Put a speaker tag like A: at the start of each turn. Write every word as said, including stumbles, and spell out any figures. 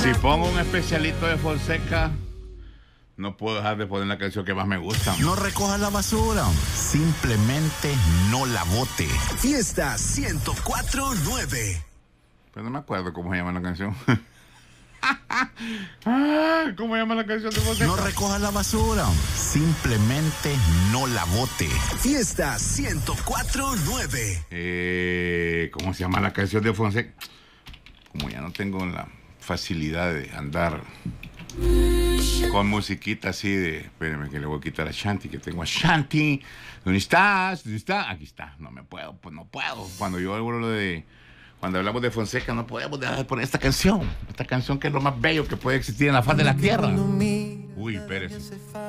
A: Si pongo un especialito de Fonseca, no puedo dejar de poner la canción que más me gusta.
B: No recoja la basura, simplemente no la bote.
C: Fiesta ciento cuatro punto nueve.
A: Pero no me acuerdo cómo se llama la canción. ¿Cómo se llama la canción de Fonseca?
B: No recoja la basura, simplemente no la bote.
C: Fiesta ciento cuatro punto nueve.
A: Eh, ¿Cómo se llama la canción de Fonseca? Como ya no tengo la facilidad de andar con musiquita así de... Espérenme que le voy a quitar a Shanti, que tengo a Shanti. ¿Dónde estás? ¿Dónde está? Aquí está. No me puedo, pues no puedo. Cuando yo hablo de... Cuando hablamos de Fonseca no podemos dejar de poner esta canción. Esta canción que es lo más bello que puede existir en la faz de la tierra. Uy, espérese.